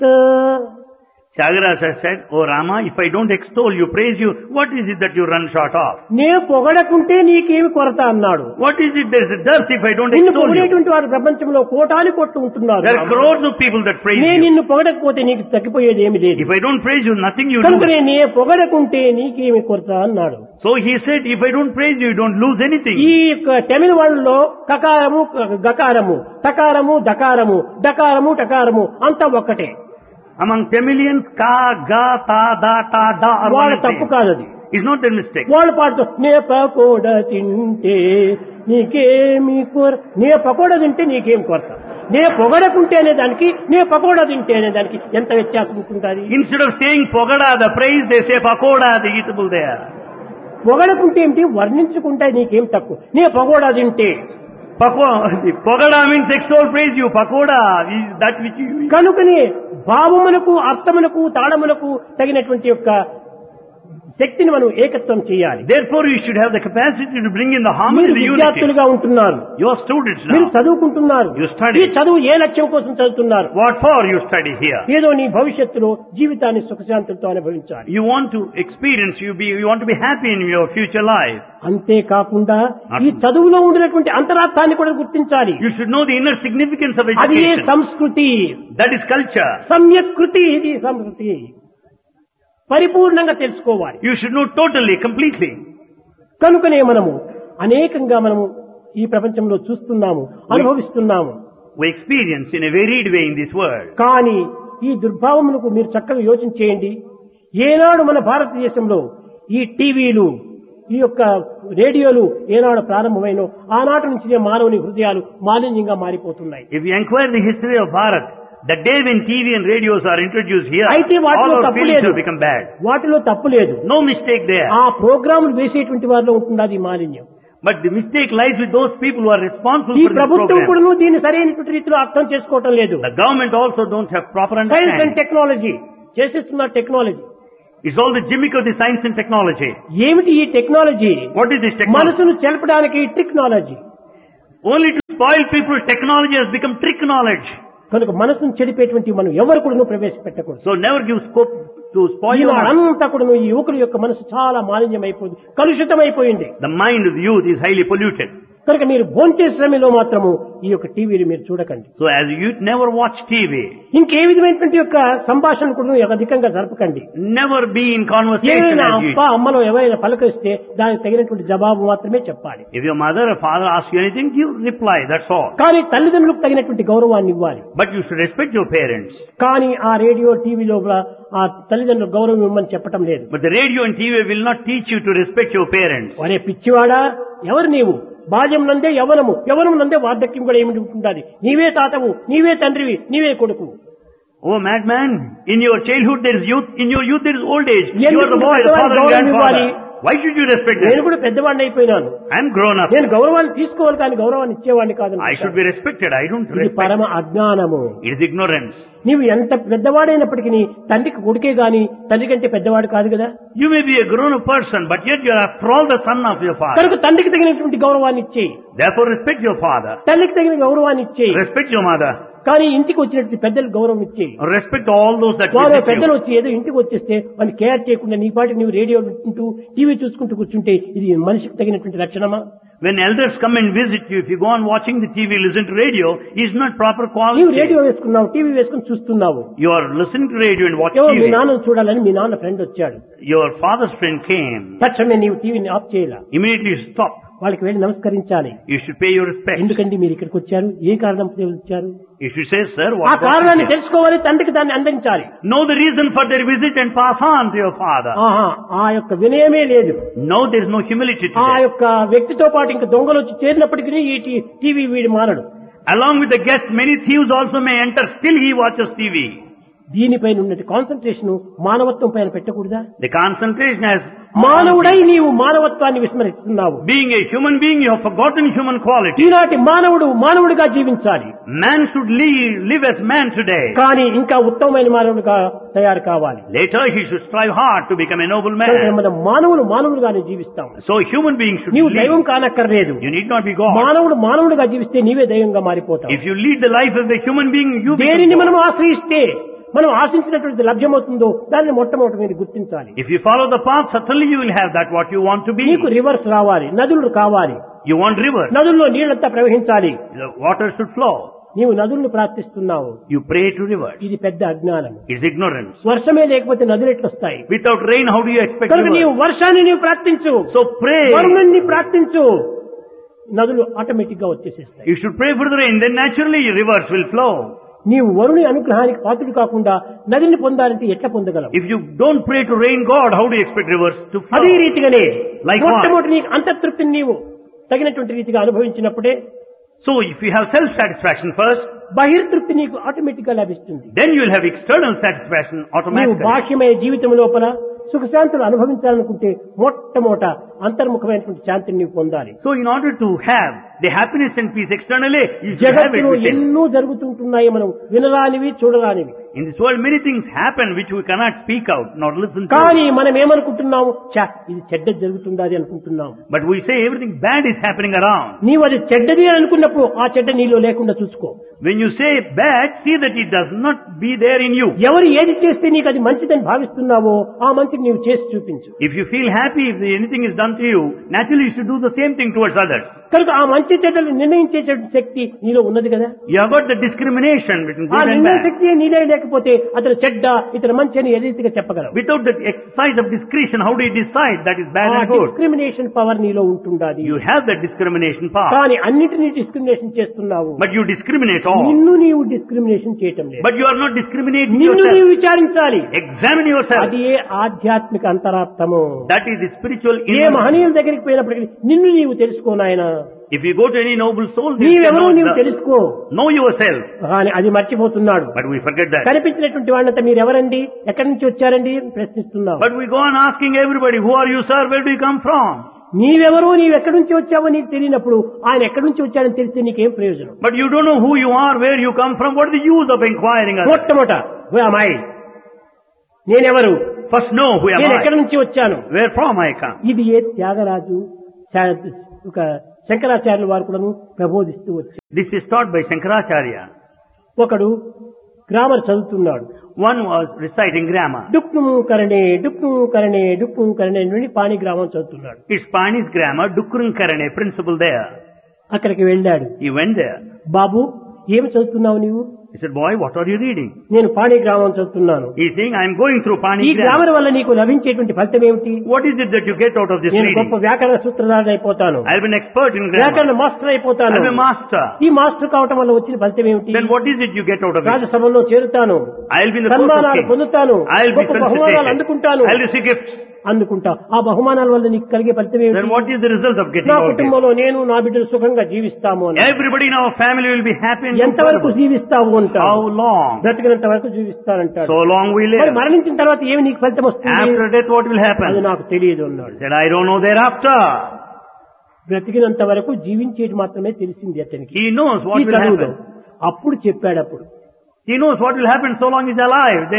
Tyagaraja said, "Oh Rama, if I don't extol you, praise you, what is it that you run short of? నే పొగడకుంటే నీకేమి కొరత అన్నాడు. What is it there is a dearth if I don't నిన్ను extol you? పొగిడేటువంటి వారు ప్రపంచంలో కోటాలు కొట్టు ఉంటున్నారు. There are crores of people that praise నేను you. నిన్ను పొగడకపోతే నీకు తగ్గిపోయేది ఏమి లేదు. If I don't praise you, nothing you కనుక lose." నే పొగడకుంటే నీకేమి కొరత అన్నాడు. So he said, if I don't praise you, you don't lose anything. ఈ యొక్క తమిళ వాళ్ళలో కకారము గకారము టకారము దకారము డకారము టకారము అంతా ఒక్కటే. Among Tamilians, ka, ga, ta, da, ta, da are వాళ్ళ one తప్పు same. కాదు అది. It's not their mistake. వాళ్ళు పాడుతూ నే పకోడా తింటే నీకేమి కొర, నే పకోడా తింటే నీకేం కొరత, నే పొగడకుంటే అనే దానికి నే పకోడా తింటే అనే దానికి ఎంత వ్యత్యాసం ఉంటుంది. Instead of saying pogada, the praise, they say pakoda, the eatable there. పొగడకుంటే ఏమిటి, వర్ణించుకుంటే నీకేం తక్కువ, నే పకోడా తింటే. Pogada means extol, praise you. Pakoda is that which you eat. కనుకనే భావమునకు అర్థమునకు తాళమునకు తగినటువంటి యొక్క శక్తిని మనం ఏకత్వం చేయాలి. Therefore, you should have the capacity to bring in the harmony, మీరు the unity. విద్యార్థులుగా ఉంటున్నారు, You are students మీరు now. చదువుకుంటున్నారు. You study. ఈ చదువు ఏ లక్ష్యం కోసం చదువుతున్నారు? What for you study here? ఏదో నీ భవిష్యత్తులో జీవితాన్ని సుఖశాంతులతో అనుభవించాలి. You want to experience, you want to be happy in your future life. అంతేకాకుండా ఈ చదువులో ఉండినటువంటి అంతరార్థాన్ని కూడా గుర్తించాలి. You should know the inner significance of అది ఏ education. సంస్కృతి, That is culture. సమ్యక్ కృతి, ఇది సంస్కృతి పరిపూర్ణంగా తెలుసుకోవాలి. You should know totally, completely. కనుకనే మనము అనేకంగా మనము ఈ ప్రపంచంలో చూస్తున్నాము, అనుభవిస్తున్నాము. We experience in a varied way in this world. కానీ ఈ దుర్భావములకు మీరు చక్కగా యోచన చేయండి. ఏనాడు మన భారతదేశంలో ఈ టీవీలు, ఈ యొక్క రేడియోలు ఏనాడు ప్రారంభమైనో ఆనాటి నుంచి మానవుని హృదయాలు మాలిన్యంగా మారిపోతున్నాయి. If you inquire the history of Bharat, the day when TV and radios are introduced here, అయితే all వాటిలో our తప్పు feelings లేదు, have become bad. వాటిలో తప్పు లేదు. No mistake there. ఆ ప్రోగ్రాములు వేసేటువంటి వారిలో ఉంటుంది ఈ మాలిన్యం. But the mistake lies with those people who are responsible ఈ for this ప్రభుత్వం program. కూడా దీన్ని సరైనటువంటి రీతిలో అర్థం చేసుకోవటం లేదు. The government also don't have proper science and understanding. Technology చేసేస్తున్న technology. It's all the gimmick of the science and technology. ఏమిటి ఈ technology? What is this technology? మనసును చెలపడానికి technology. Only to spoil people, technology has become trick knowledge. కనుక మనసును చెడిపేటువంటి మనం ఎవరు కూడా ప్రవేశపెట్టకూడదు. So never give scope to spoil your mind. అంతా కూడా ఈ యువకుల యొక్క మనసు చాలా మాలిన్యమైపోయింది, కలుషితమైపోయింది. The mind of the youth is highly polluted. కనుక మీరు భోంచేసే సమయంలో మాత్రము ఈ యొక్క టీవీని మీరు చూడకండి. So as a youth, never watch TV. ఇంకే విధమైనటువంటి యొక్క సంభాషణ కూడా అధికంగా జరపకండి. Never be in conversation ఏమైనా as you అప్ప అమ్మలో ఎవరైనా పలకరిస్తే దానికి తగినటువంటి జవాబు మాత్రమే చెప్పాలి. If your mother or father asks you anything, give reply, that's all. కానీ తల్లిదండ్రులకు తగినటువంటి గౌరవాన్ని ఇవ్వాలి. But you should respect your parents. కానీ ఆ రేడియో టీవీలో ఆ తల్లిదండ్రులకు గౌరవం ఇవ్వమని చెప్పడం లేదు. But the radio and TV will not teach you to respect your parents. ఒరే పిచ్చివాడా, ఎవరు నీవు? బాల్యం నందే యవనము, యవనం నందే వార్ధక్యం కూడా ఏమిటి ఉండాలి. నీవే తాతవు, నీవే తండ్రివి, నీవే కొడుకు. Oh madman, in your childhood there is youth, in your youth there is old age. You ఎందుకు are the boy, the father and గౌరవం ఇవ్వాలి? grandfather. Why should you respect నేను them? కూడా పెద్దవాడిని అయిపోయినాను. I am grown up. నేను గౌరవాన్ని తీసుకోవాలి కానీ గౌరవాన్ని ఇచ్చేవాడిని కాదు. I should be respected. I don't ఇది respect. పరమ అజ్ఞానము. It is ignorance. నీవు ఎంత పెద్దవాడైనప్పటికీ తండ్రికి కొడుకే గాని తండ్రి కంటే పెద్దవాడు కాదు కదా. You may be a grown up person, but yet you are after all the son of your father. కనుక తండ్రికి తగినటువంటి గౌరవాన్ని ఇచ్చేయి, Therefore respect your father. తల్లికి తగిన గౌరవాన్ని ఇచ్చేయి. Respect your mother. కానీ ఇంటికి వచ్చినటువంటి పెద్దలకు గౌరవం ఇచ్చేయి. Respect all those that వారు visit పెద్దలు you. వచ్చి ఏదో ఇంటికి వచ్చేస్తే వాళ్ళు కేర్ చేయకుండా నీ పాటికి నువ్వు రేడియో వింటూ టీవీ చూసుకుంటూ కూర్చుంటే ఇది మనిషికి తగినటువంటి లక్షణమా? When elders come and visit you, if you go on watching the TV, listen to radio, is not proper నీవు quality. రేడియో వేసుకున్నావు, టీవీ వేసుకుని చూస్తున్నావు. You are listening to radio and watch ఎవరు మీ TV. నాన్నను చూడాలని మీ నాన్న ఫ్రెండ్ వచ్చాడు. Your father's friend came. తక్షణమే నీవు టీవీని ఆఫ్ చేయాల. Immediately stop. వాళ్ళకి వెళ్ళి నమస్కరించాలి. You should pay your respect. ఎందుకంటే మీరు ఇక్కడికి వచ్చారు, ఏ కారణం వచ్చారు? You should say, sir, ఆ what brought you కారణాన్ని here? తెలుసుకోవాలి, తండ్రికి దాన్ని అందించాలి. Know the reason for their visit and pass on to your father. ఆహా, ఆ యొక్క వినయమే లేదు. No, there is no humility ఆ today. యొక్క వ్యక్తితో పాటు ఇంకా దొంగలు వచ్చి చేరినప్పటికీ ఈ టీవీ వీడి మారడు. Along with the guest, many thieves also may enter, still he watches TV. దీనిపైన ఉన్నట్టు కాన్సన్ట్రేషన్ మానవత్వం పైన పెట్టకూడదా? The concentration has... మానవుడై నీవు మానవత్వాన్ని విస్మరిస్తున్నావు. Being a human being, you have forgotten human quality. ఈనాటి మానవుడు మానవుడిగా జీవించాలి. Man should live as man today. కానీ ఇంకా ఉత్తమమైన మానవుడిగా తయారు కావాలి. Later he should strive hard to become a noble కనుక man. మనం మానవులుగానే జీవిస్తాం. So human beings should నీవు దైవం live. కానక్కర్లేదు. You need not be God. మానవుడుగా జీవిస్తే నీవే దైవంగా మారిపోతావు. If you lead the life of a human being, you దేనిని become మనం God. ఆశ్రయిస్తే మనం ఆశించినటువంటి లభ్యమవుతుందో దాన్ని మొట్టమొదటి మీరు గుర్తించాలి. If you follow the path, certainly you will have that what you want to be. నీకు రివర్స్ రావాలి, నదులు కావాలి, You want rivers. నదుల్లో నీళ్ళంతా ప్రవహించాలి. The water should flow. నీవు నదులను ప్రార్థిస్తున్నావు, You pray to rivers. ఇది పెద్ద అజ్ఞానం. It's ignorance. వర్షమే లేకపోతే నదులు ఎట్లొస్తాయి? Without rain, how do you expect కనుక నీవు rivers? వర్షాన్ని నీవు ప్రార్థించు, So pray. వరుణుణ్ణి ప్రార్థించు, నదులు ఆటోమేటిక్ గా వచ్చేసేస్తాయి. You should pray for the rain, then naturally rivers will flow. నీవు వరుణి అనుగ్రహానికి పాత్రుడు కాకుండా నదిని పొందాలంటే ఎట్లా పొందగలవు? If you don't pray to rain God, how do you expect rivers to flow? అదే రీతిగానే Like what? మొట్టమొదటి నీకు అంతఃతృప్తిని నీవు తగినటువంటి రీతిగా అనుభవించినప్పుడే So if you have self-satisfaction first, బహిర్తృప్తి నీకు ఆటోమేటిక్ గా లభిస్తుంది. then you will have external satisfaction నీవు automatically. బాహ్యమయ జీవితం లోపల సుఖశాంతులు అనుభవించాలనుకుంటే మొట్టమొదట అంతర్ముఖమైనటువంటి శాంతిని నీవు పొందాలి. So in order to have the happiness and peace externally, you should have it జగత్తులో within. ఎన్నో జరుగుతుంటున్నాయి, మనం వినరానివి చూడరానివి. In this world many things happen which we cannot speak out, nor listen to. కానీ మనం ఏమనుకుంటున్నాము, చా ఇది చెడ్డ జరుగుతుందా అని అనుకుంటున్నాము. But we say everything bad is happening around. నీవు అది చెడ్డది అని అనుకున్నప్పుడు ఆ చెడ్డ నీలో లేకుండా చూసుకో. When you say bad, see that it does not be there in you. ఎవరు ఏది చేస్తే నీకు అది మంచిదని భావిస్తున్నావో ఆ మంచిని నీవు చేసి చూపించు. If you feel happy if anything is done to you, naturally you should do the same thing towards others. కనుక ఆ మంచి చెడ్డలు నిర్ణయించేటువంటి శక్తి నీలో ఉన్నది కదా. You have got the discrimination between ఆ good and నిర్ణయ bad. శక్తి నీలో లేకపోతే అతను చెడ్డ ఇతను మంచి అని ఏ రీతిగా చెప్పగలవు? Without the exercise of discretion, how do you decide that is bad ఆ and good? డిస్క్రిమినేషన్ పవర్ నీలో ఉంటుండాలి. You have that discrimination power. కానీ అన్నిటినీ డిస్క్రిమినేషన్ చేస్తున్నావు. But you discriminate all. నిన్ను నీవు డిస్క్రిమినేషన్ చేయటం లేదు. But you are not discriminating నిన్ను yourself. నీవు విచారించాలి. Examine yourself. అది ఏ ఆధ్యాత్మిక అంతరార్థము. That is the spiritual A inner. మహనీయుల దగ్గరికి పోయినప్పటికీ నిన్ను నీవు తెలుసుకో నాయన. If you go to any noble soul, they say, నీవెవరో నీవు తెలుసుకో. know yourself. కానీ అది మర్చిపోతున్నాడు. But we forget that. కనిపించినటువంటి వాళ్ళంతా మీరు ఎవరండి, ఎక్కడి నుంచి వచ్చారండి అని ప్రశ్నిస్తున్నావు. But we go on asking everybody, who are you, sir? Where do you come from? నీవెవరో నీవు ఎక్కడి నుంచి వచ్చావో నీకు తెలియనప్పుడు ఆయన ఎక్కడి నుంచి వచ్చాడని తెలిస్తే నీకేం ప్రయోజనం? But you don't know who you are, where you come from. What is the use of inquiring others? మొట్టమొదట అమ్మాయి నేనెవరు, First know who am నేను ఎక్కడి I. నుంచి వచ్చాను. Where from I come. ఇది ఏ త్యాగరాజు ఒక శంకరాచార్యుల వారు కూడా ప్రబోధిస్తూ వచ్చారు. This is taught by Shankaracharya. ఒకడు గ్రామర్ చదువుతున్నాడు. One was reciting grammar. డుక్ను కరణే డుక్ను కరణే డుక్ను కరణే నుండి పాణి గ్రామం చదువుతున్నాడు. It's Pani's grammar, Dukkurun Karane, principle there. అక్కడికి వెళ్ళాడు. He went there. బాబు ఏమి చదువుతున్నావు నీవు? He said, boy, what are you reading? నేను పాణి గ్రామం చదువుతున్నాను. He's saying, I'm going through ఈ Pani గ్రామర్ grammar. వల్ల నీకు లభించేటువంటి ఫలితం ఏమిటి? What is it that you get out of this నేను గొప్ప reading? వ్యాకరణ సూత్రధారణ అయిపోతాను, I'll be an expert in వ్యాకరణ grammar. మాస్టర్ అయిపోతాను. I'll be a master. ఈ మాస్టర్ కావటం వల్ల వచ్చిన ఫలితం ఏమిటి? Then what is it you get out of it? రాజసభలో చేరుతాను, I'll be in the court of సన్మానాలు king. పొందుతాను, I'll be గొప్ప బహుమానాలు felicitated. అందుకుంటాను. I'll receive gifts. అందుకుంటా ఆ బహుమానాల వల్ల నీకు కలిగే ఫలితం Then ఏమిటి? what is the result of getting నా all this? కుటుంబంలో నేను నా బిడ్డలు సుఖంగా జీవిస్తాము అని. Everybody in our family will be happy and ఎంతవరకు comfortable. జీవిస్తావు అంటావు. How long? బ్రతికినంత వరకు జీవిస్తానంటాడు. So long we మరి live. మరణించిన తర్వాత ఏమి నీకు ఫలితం వస్తుంది? After death what will అది happen? నాకు తెలియదు అన్నాడు. He said, I don't know thereafter. బ్రతికినంత వరకు జీవించేది మాత్రమే తెలిసింది అతనికి. He knows what ఈ will చదువులో happen. అప్పుడు చెప్పాడు. అప్పుడు He knows what will happen so long he's alive. Then